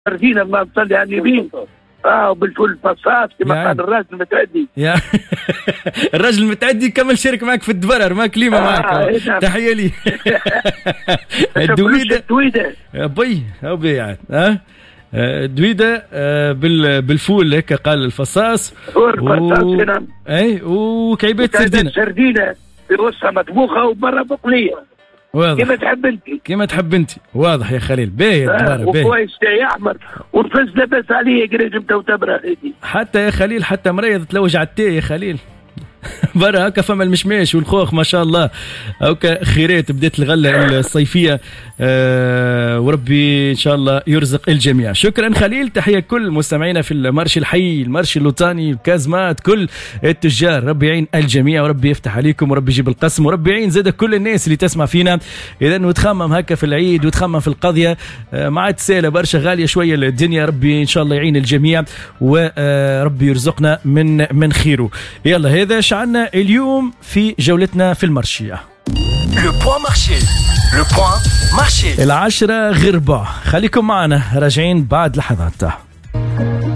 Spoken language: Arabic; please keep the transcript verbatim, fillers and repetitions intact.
سردينة ما تصلي على اليمين اه بالفول فصاص كما قال الراجل المتعدي. يا الراجل المتعدي كمل شارك معك في الدبرر ما كلمه آه معك. آه تحيه لي. الدويده الدويده يا بي او بيعت ها دويده بالفول هيك قال الفصاص و... اي وكعبات سردينه سردينه في وسطها مطبوخه وبرا بقليه واضح كما تحب انت كما تحب انت. واضح يا خليل باهي الدبارة باهي وكويس تاعي احمر والفز لبس عليه قريجم وتبره هذه حتى يا خليل حتى مريض تلوج على التاي يا خليل. برا هكا فما المشماش والخوخ ما شاء الله هكا خيرات بدات الغله الصيفيه. أه وربي ان شاء الله يرزق الجميع. شكرا خليل. تحيه كل مستمعينا في المرشي الحي المرشي اللوطاني الكازمات كل التجار. ربي يعين الجميع وربي يفتح عليكم وربي يجيب القسم وربي يعين زاد كل الناس اللي تسمع فينا. اذا وتخمم هكا في العيد وتخمم في القضيه أه ما عاد سهله برشا غاليه شويه الدنيا. ربي ان شاء الله يعين الجميع وربي يرزقنا من من خيره. يلا هذا عنا اليوم في جولتنا في المرشية. لو بوين مارشي لو بوين مارشي العشرة غير ربع. خليكم معنا راجعين بعد لحظات.